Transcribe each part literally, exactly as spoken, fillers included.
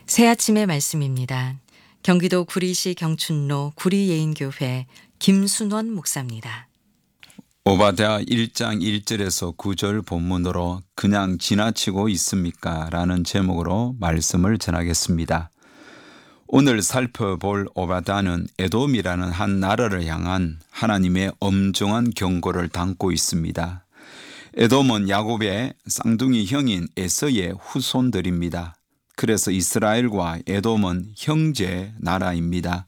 새아침의 말씀입니다. 경기도 구리시 경춘로 구리예인교회 김순원 목사입니다. 오바댜 일 장 일 절에서 구 절 본문으로 그냥 지나치고 있습니까? 라는 제목으로 말씀을 전하겠습니다. 오늘 살펴볼 오바댜는 에돔이라는 한 나라를 향한 하나님의 엄중한 경고를 담고 있습니다. 에돔은 야곱의 쌍둥이 형인 에서의 후손들입니다. 그래서 이스라엘과 에돔은 형제 나라입니다.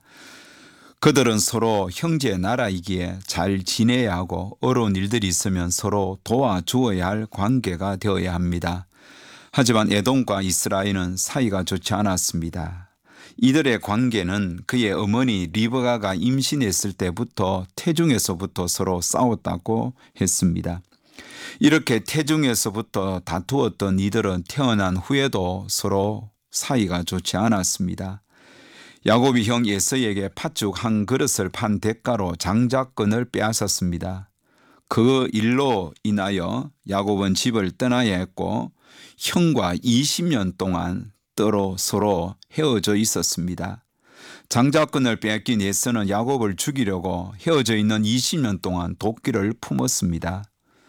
그들은 서로 형제 나라이기에 잘 지내야 하고 어려운 일들이 있으면 서로 도와주어야 할 관계가 되어야 합니다. 하지만 에돔과 이스라엘은 사이가 좋지 않았습니다. 이들의 관계는 그의 어머니 리브가가 임신했을 때부터 태중에서부터 서로 싸웠다고 했습니다. 이렇게 태중에서부터 다투었던 이들은 태어난 후에도 서로 사이가 좋지 않았습니다. 야곱이 형 에서에게 팥죽 한 그릇을 판 대가로 장자권을 빼앗았습니다. 그 일로 인하여 야곱은 집을 떠나야 했고 형과 이십 년 동안 서로 서로 헤어져 있었습니다. 장자권을 빼앗긴 에서는 야곱을 죽이려고 헤어져 있는 이십 년 동안 도끼를 품었습니다.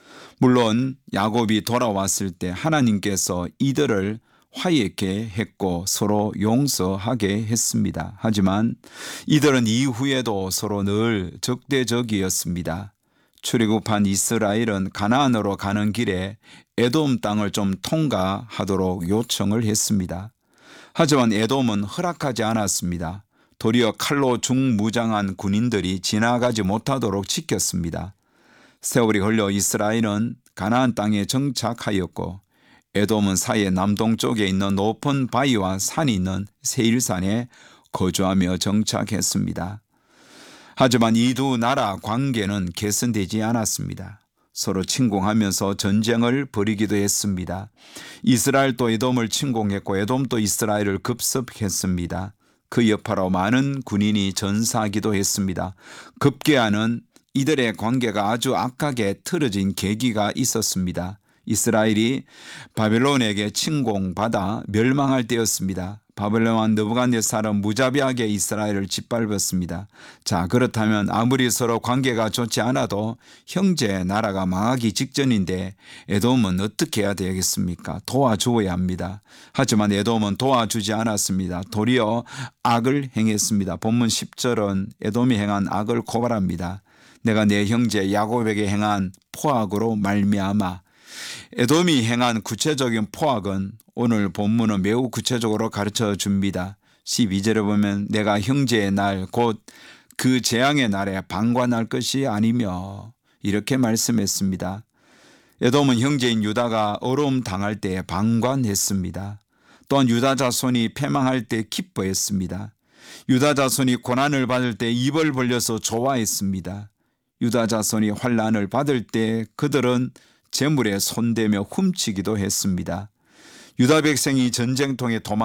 물론 야곱이 돌아왔을 때 하나님께서 이들을 화해케 했고 서로 용서하게 했습니다. 하지만 이들은 이후에도 서로 늘 적대적이었습니다. 출애굽한 이스라엘은 가나안으로 가는 길에 에돔 땅을 좀 통과하도록 요청을 했습니다. 하지만 에돔은 허락하지 않았습니다. 도리어 칼로 중무장한 군인들이 지나가지 못하도록 지켰습니다. 세월이 흘러 이스라엘은 가나안 땅에 정착하였고 에돔은 사이의 남동쪽에 있는 높은 바위와 산이 있는 세일산에 거주하며 정착했습니다. 하지만 이 두 나라 관계는 개선되지 않았습니다. 서로 침공하면서 전쟁을 벌이기도 했습니다. 이스라엘도 에돔을 침공했고 에돔도 이스라엘을 급습했습니다. 그 여파로 많은 군인이 전사하기도 했습니다. 급기야는 이들의 관계가 아주 악하게 틀어진 계기가 있었습니다. 이스라엘이 바벨론에게 침공받아 멸망할 때였습니다. 바벨론 왕 느부갓네살은 무자비하게 이스라엘을 짓밟았습니다. 자, 그렇다면 아무리 서로 관계가 좋지 않아도 형제 나라가 망하기 직전인데 에돔은 어떻게 해야 되겠습니까? 도와주어야 합니다. 하지만 에돔은 도와주지 않았습니다. 도리어 악을 행했습니다. 본문 십 절은 에돔이 행한 악을 고발합니다. 내가 내 형제 야곱에게 행한 포악으로 말미암아. 에돔이 행한 구체적인 포악은 오늘 본문은 매우 구체적으로 가르쳐 줍니다. 십이 절에 보면 내가 형제의 날 곧 그 재앙의 날에 방관할 것이 아니며 이렇게 말씀했습니다. 에돔은 형제인 유다가 어려움 당할 때 방관했습니다. 또한 유다 자손이 패망할 때 기뻐했습니다. 유다 자손이 고난을 받을 때 입을 벌려서 좋아했습니다. 유다 자손이 환난을 받을 때 그들은 재물에 손대며 훔치기도 했습니다. 유다 백성이 전쟁통에 도망